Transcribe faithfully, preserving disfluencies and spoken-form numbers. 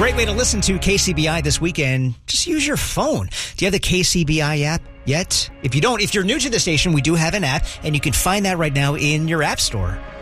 great way to listen to K C B I this weekend. Just use your phone. Do you have the K C B I app yet? If you don't, if you're new to the station, we do have an app, and you can find that right now in your app store.